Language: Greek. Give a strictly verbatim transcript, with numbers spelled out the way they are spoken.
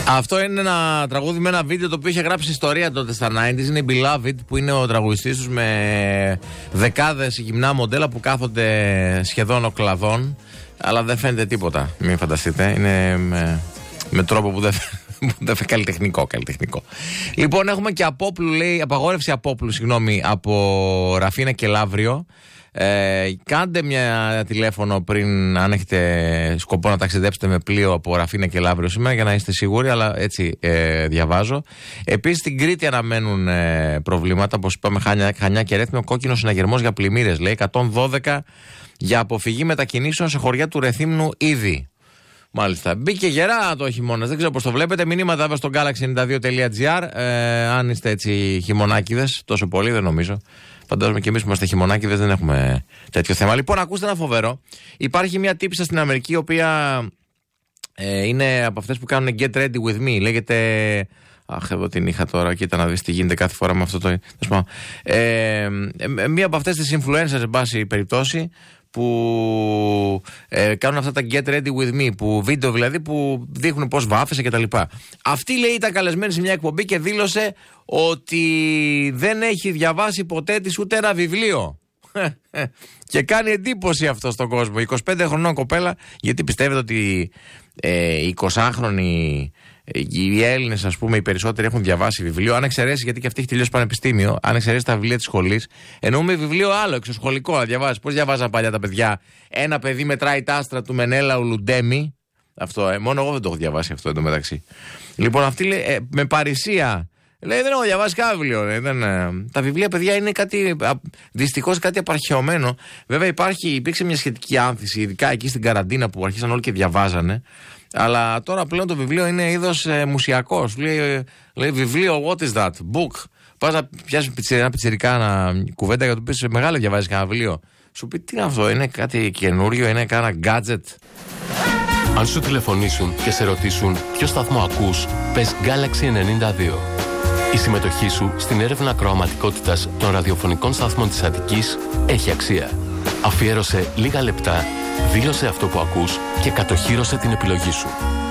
Αυτό είναι ένα τραγούδι με ένα βίντεο το οποίο είχε γράψει ιστορία τότε στα ενενήντα. Είναι η Beloved, που είναι ο τραγουδιστής τους, με δεκάδες γυμνά μοντέλα που κάθονται σχεδόν οκλαδών. Αλλά δεν φαίνεται τίποτα, μην φανταστείτε. Είναι με, με τρόπο που δεν φαίνεται καλλιτεχνικό, καλλιτεχνικό. Λοιπόν, έχουμε και απόπλου, λέει, απαγόρευση απόπλου, συγγνώμη, από Ραφίνα και Λαύριο. Ε, κάντε μια τηλέφωνο πριν, αν έχετε σκοπό να ταξιδέψετε με πλοίο από Ραφίνα και Λαύριο σήμερα, για να είστε σίγουροι, αλλά έτσι ε, διαβάζω. Επίσης στην Κρήτη αναμένουν ε, προβλήματα, όπως είπαμε, Χανιά, Χανιά και Ρέθμιο, κόκκινος συναγερμός για πλημμύρες, λέει, εκατόν δώδεκα για αποφυγή μετακινήσεων σε χωριά του Ρεθύμνου ήδη. Μάλιστα. Μπήκε γερά το χειμώνας, δεν ξέρω πώς το βλέπετε. Μηνύματα βέβαια στο γκάλαξι ενενήντα δύο τελεία τζι άρ. Ε, αν είστε έτσι χειμωνάκηδες, τόσο πολύ δεν νομίζω. Φαντάζομαι και εμείς που είμαστε χειμωνάκηδες δεν έχουμε τέτοιο θέμα. Λοιπόν, ακούστε ένα φοβερό. Υπάρχει μια τύπισσα στην Αμερική, η οποία ε, είναι από αυτές που κάνουν Get Ready With Me. Λέγεται. Αχ, εδώ την είχα τώρα. Κοίτα να δεις τι γίνεται κάθε φορά με αυτό το. Ε, ε, μία από αυτές τις influencers, εν πάση περιπτώσει, που ε, κάνουν αυτά τα Get Ready With Me, που βίντεο δηλαδή που δείχνουν πώς βάφεσαι κτλ. Αυτή, λέει, ήταν καλεσμένη σε μια εκπομπή και δήλωσε ότι δεν έχει διαβάσει ποτέ της ούτε ένα βιβλίο. Και κάνει εντύπωση αυτό στον κόσμο. είκοσι πέντε χρονών κοπέλα, γιατί πιστεύετε ότι ε, οι εικοσάχρονοι, οι Έλληνες, ας πούμε, οι περισσότεροι έχουν διαβάσει βιβλίο, αν εξαιρέσει, γιατί και αυτή έχει τελειώσει πανεπιστήμιο, αν εξαιρέσει τα βιβλία της σχολής, εννοούμε βιβλίο άλλο, εξωσχολικό, να διαβάζει. Πώς διαβάζαν παλιά τα παιδιά? Ένα παιδί μετράει τα άστρα του Μενέλαου Λουντέμι. Αυτό, ε, μόνο εγώ δεν το έχω διαβάσει αυτό εντωμεταξύ. Λοιπόν, αυτή λέει, ε, με παρησία. Λέει, δεν έχω διαβάσει κανένα βιβλίο. Λέει, δεν, ε, τα βιβλία, παιδιά, είναι κάτι, δυστυχώς κάτι απαρχαιωμένο. Βέβαια, υπάρχει, υπήρξε μια σχετική άνθηση, ειδικά εκεί στην καραντίνα που αρχίσαν όλοι και διαβάζανε. Αλλά τώρα πλέον το βιβλίο είναι είδος ε, μουσιακός. Λέει, λέει βιβλίο, what is that? Book. Πας να πιάσεις ένα πιτσιρικά ένα κουβέντα για το πεις μεγάλο, διαβάζεις κανένα βιβλίο. Σου πει, τι είναι αυτό, είναι κάτι καινούριο, είναι κάνα gadget? Αν σου τηλεφωνήσουν και σε ρωτήσουν ποιο σταθμό ακούς, πες Galaxy ενενήντα δύο. Η συμμετοχή σου στην έρευνα ακροαματικότητας των ραδιοφωνικών σταθμών της Αττικής έχει αξία. Αφιέρωσε λίγα λεπτά, δήλωσε αυτό που ακούς και κατοχύρωσε την επιλογή σου.